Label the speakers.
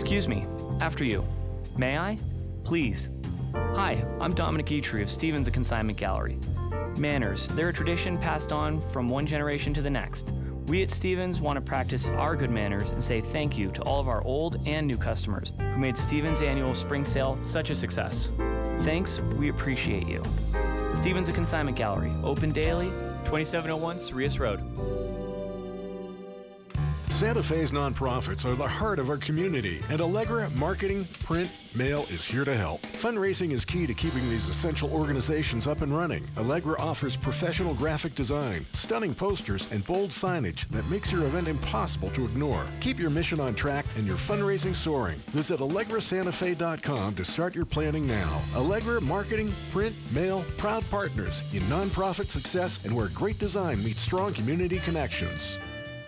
Speaker 1: Excuse me, after you. May I? Please. Hi, I'm Dominic Eitry of Stevens A Consignment Gallery. Manners, they're a tradition passed on from one generation to the next. We at Stevens want to practice our good manners and say thank you to all of our old and new customers who made Stevens' annual spring sale such a success. Thanks, we appreciate you. Stevens A Consignment Gallery, open daily, 2701 Cereus Road.
Speaker 2: Santa Fe's nonprofits are the heart of our community, and Allegra Marketing, Print, Mail is here to help. Fundraising is key to keeping these essential organizations up and running. Allegra offers professional graphic design, stunning posters, and bold signage that makes your event impossible to ignore. Keep your mission on track and your fundraising soaring. Visit AllegraSantaFe.com to start your planning now. Allegra Marketing, Print, Mail, proud partners in nonprofit success and where great design meets strong community connections.